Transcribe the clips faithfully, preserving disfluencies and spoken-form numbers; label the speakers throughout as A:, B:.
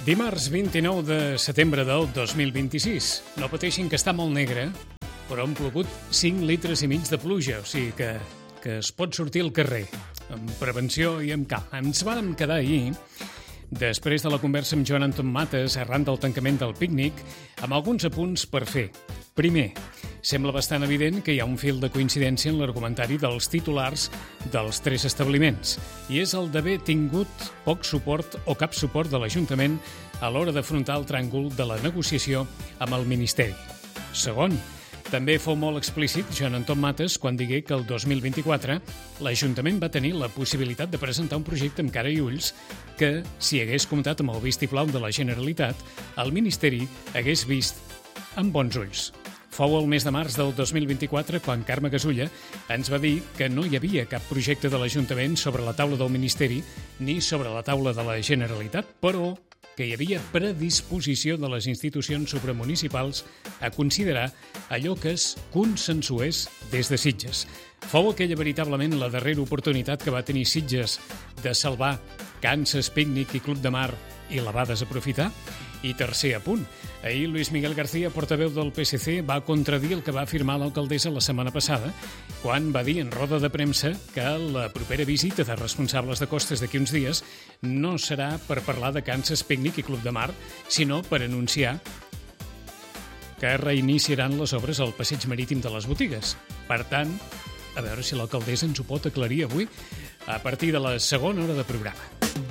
A: Dimarts vint-i-nou de setembre del dos mil vint-i-sis. No pateixin que està molt negre, però han plogut cinc litres i mig de pluja, o sigui que, que es pot sortir al carrer, amb prevenció i amb calma. Ens vàrem quedar ahir, després de la conversa amb Joan Anton Mates, arran del tancament del pícnic, amb alguns apunts per fer. Primer, sembla bastant evident que hi ha un fil de coincidència en l'argumentari dels titulars dels tres establiments, i és el d'haver tingut poc suport o cap suport de l'Ajuntament a l'hora d'afrontar el tràngol de la negociació amb el Ministeri. Segon, també fou molt explícit Joan Anton Mates quan digué que el dos mil vint-i-quatre l'Ajuntament va tenir la possibilitat de presentar un projecte amb cara i ulls que, si hagués comptat amb el vistiplau de la Generalitat, el Ministeri hagués vist amb bons ulls. Fou el mes de març del dos mil vint-i-quatre quan Carme Gasulla ens va dir que no hi havia cap projecte de l'Ajuntament sobre la taula del Ministeri ni sobre la taula de la Generalitat, però que hi havia predisposició de les institucions supramunicipals a considerar allò que es consensués des de Sitges. Fou aquella veritablement la darrera oportunitat que va tenir Sitges de salvar Kansas Pícnic i Club de Mar i la va desaprofitar? I tercer apunt. Ahir Luis Miguel García, portaveu del P S C, va contradir el que va afirmar l'alcaldessa la setmana passada quan va dir en roda de premsa que la propera visita de responsables de costes d'aquí uns dies no serà per parlar de Kansas Pícnic i Club de Mar, sinó per anunciar que reiniciaran les obres al passeig marítim de les botigues. Per tant, a veure si l'alcaldessa ens ho pot aclarir avui a partir de la segona hora de programa.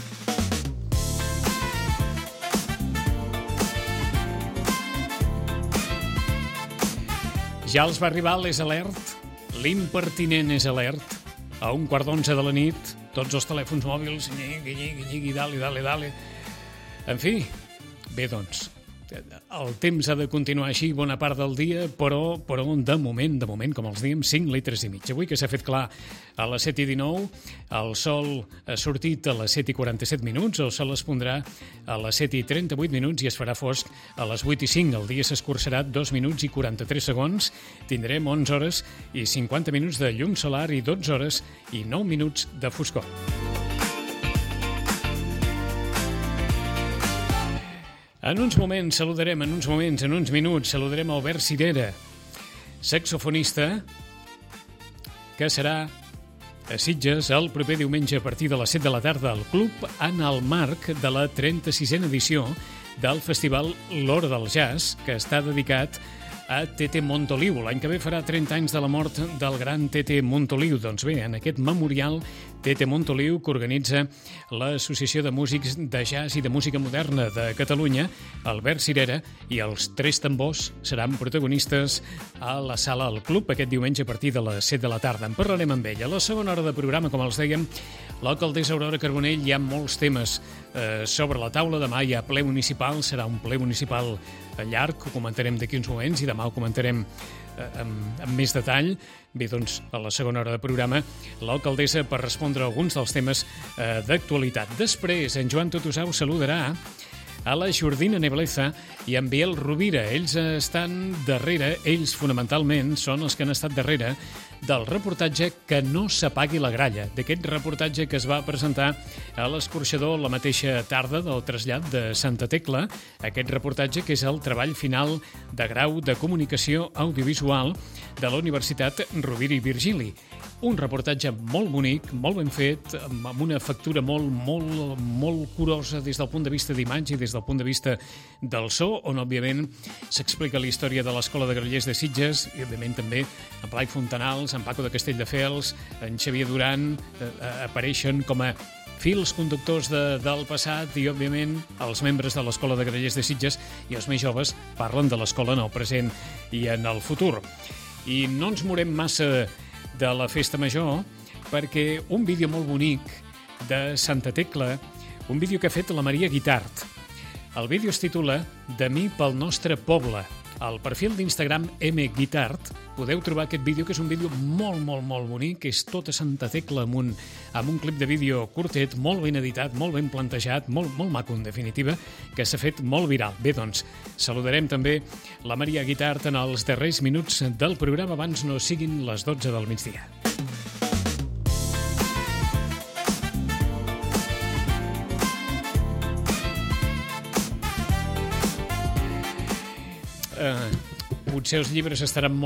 A: Ja els va arribar l'És Alert, l'impertinent És Alert. A un quart d'onze de la nit, tots els telèfons mòbils, nyigui, nyigui, nyigui, dale, dale, dale. En fi, bé, doncs, el temps ha de continuar així bona part del dia, però, però de moment, de moment, com els diem, cinc litres i mig. Avui que s'ha fet clar a les set i dinou, el sol ha sortit a les set i quaranta-set minuts, el sol es pondrà a les set i trenta-vuit minuts i es farà fosc a les vuit i cinc. El dia s'escurçarà dos minuts i quaranta-tres segons. Tindrem onze hores i cinquanta minuts de llum solar i dotze hores i nou minuts de foscor. En uns moments saludarem, en uns moments, en uns minuts, saludarem Albert Cirera, saxofonista, que serà a Sitges el proper diumenge a partir de les set de la tarda al club en el marc de la trenta-sisena edició del festival L'Hora del Jazz, que està dedicat a Tete Montoliu. L'any que ve farà trenta anys de la mort del gran Tete Montoliu. Doncs bé, en aquest memorial Tete Montoliu que organitza l'Associació de Músics de Jazz i de Música Moderna de Catalunya, Albert Cirera i els Tres Tambors seran protagonistes a la sala al club aquest diumenge a partir de les set de la tarda. En parlarem amb ell. A la segona hora de programa, com els dèiem, l'alcaldessa Aurora Carbonell. Hi ha molts temes eh, sobre la taula. Demà hi ha ple municipal, serà un ple municipal llarg, ho comentarem d'aquí uns moments i demà ho comentarem eh, amb, amb més detall. Bé, doncs, a la segona hora de programa, l'alcaldessa per respondre a alguns dels temes eh, d'actualitat. Després, en Joan Totosau saludarà a la Jordina Nebleza i en Biel Rovira. Ells estan darrere, ells fonamentalment són els que han estat darrere del reportatge Que no s'apagui la gralla, d'aquest reportatge que es va presentar a l'Escorxador la mateixa tarda del trasllat de Santa Tecla, aquest reportatge que és el treball final de grau de comunicació audiovisual de la Universitat Rovira i Virgili. Un reportatge molt bonic, molt ben fet, amb una factura molt, molt, molt curosa des del punt de vista d'imatge i des del punt de vista del so, on, òbviament, s'explica la història de l'Escola de Grallers de Sitges i, òbviament, també en Blai Fontanals, en Paco de Castelldefels, en Xavier Duran, eh, apareixen com a fils conductors de, del passat i, òbviament, els membres de l'Escola de Grallers de Sitges i els més joves parlen de l'escola en el present i en el futur. I no ens morem massa de la Festa Major, perquè un vídeo molt bonic de Santa Tecla, un vídeo que ha fet la Maria Guitart. El vídeo es titula De mi pel nostre poble. Al perfil d'Instagram M Guitart podeu trobar aquest vídeo, que és un vídeo molt, molt, molt bonic, que és tota Santa Tecla amb un, amb un clip de vídeo curtet, molt ben editat, molt ben plantejat, molt, molt maco, en definitiva, que s'ha fet molt viral. Bé, doncs, saludarem també la Maria Guitart en els darrers minuts del programa abans no siguin les dotze del migdia. eh, potser els llibres estaran molt